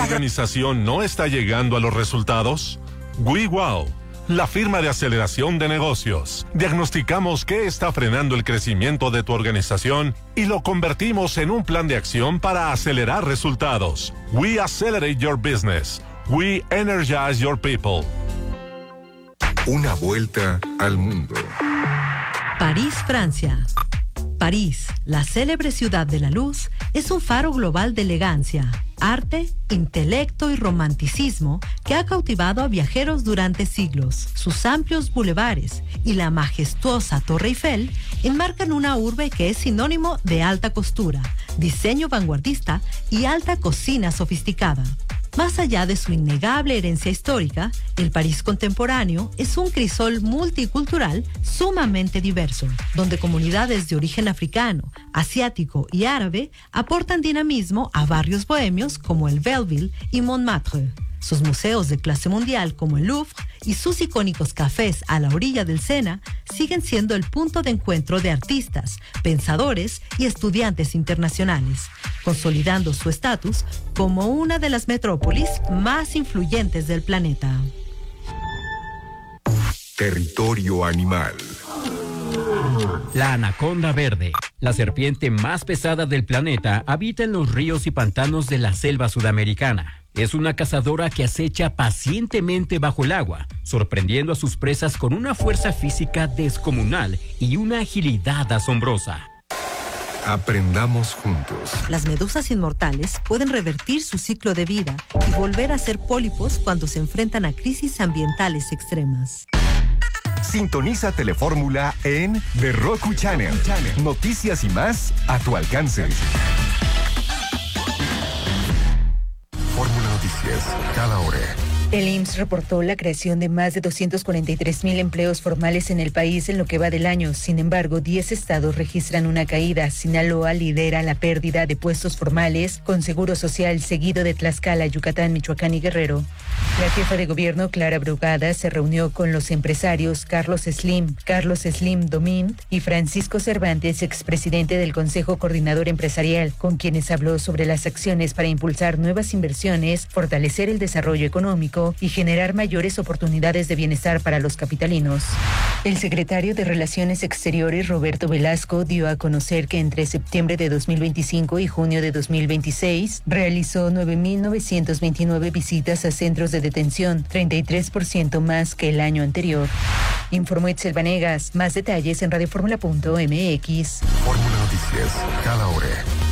organización no está llegando a los resultados? WeWow, la firma de aceleración de negocios. Diagnosticamos qué está frenando el crecimiento de tu organización y lo convertimos en un plan de acción para acelerar resultados. We accelerate your business. We energize your people. Una vuelta al mundo. París, Francia. París, la célebre ciudad de la luz, es un faro global de elegancia, arte, intelecto y romanticismo que ha cautivado a viajeros durante siglos. Sus amplios bulevares y la majestuosa Torre Eiffel enmarcan una urbe que es sinónimo de alta costura, diseño vanguardista y alta cocina sofisticada. Más allá de su innegable herencia histórica, el París contemporáneo es un crisol multicultural sumamente diverso, donde comunidades de origen africano, asiático y árabe aportan dinamismo a barrios bohemios como el Belleville y Montmartre. Sus museos de clase mundial como el Louvre y sus icónicos cafés a la orilla del Sena siguen siendo el punto de encuentro de artistas, pensadores y estudiantes internacionales, consolidando su estatus como una de las metrópolis más influyentes del planeta. Territorio animal. La anaconda verde, la serpiente más pesada del planeta, habita en los ríos y pantanos de la selva sudamericana. Es una cazadora que acecha pacientemente bajo el agua, sorprendiendo a sus presas con una fuerza física descomunal y una agilidad asombrosa. Aprendamos juntos. Las medusas inmortales pueden revertir su ciclo de vida y volver a ser pólipos cuando se enfrentan a crisis ambientales extremas. Sintoniza Telefórmula en The Roku Channel. Noticias y más a tu alcance. Fórmula Noticias, cada hora. El IMSS reportó la creación de más de 243,000 empleos formales en el país en lo que va del año. Sin embargo, 10 estados registran una caída. Sinaloa lidera la pérdida de puestos formales con Seguro Social, seguido de Tlaxcala, Yucatán, Michoacán y Guerrero. La jefa de gobierno, Clara Brugada, se reunió con los empresarios Carlos Slim Domín y Francisco Cervantes, expresidente del Consejo Coordinador Empresarial, con quienes habló sobre las acciones para impulsar nuevas inversiones, fortalecer el desarrollo económico y generar mayores oportunidades de bienestar para los capitalinos. El secretario de Relaciones Exteriores, Roberto Velasco, dio a conocer que entre septiembre de 2025 y junio de 2026 realizó 9,929 visitas a centros de detención, 33% más que el año anterior. Informó Itzel Vanegas. Más detalles en radioformula.mx. Fórmula Noticias, cada hora.